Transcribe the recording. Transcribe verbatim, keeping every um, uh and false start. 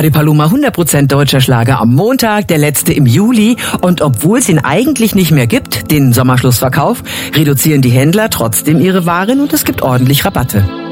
Radio Paloma hundert Prozent deutscher Schlager am Montag, der letzte im Juli. Und obwohl es ihn eigentlich nicht mehr gibt, den Sommerschlussverkauf, reduzieren die Händler trotzdem ihre Waren und es gibt ordentlich Rabatte.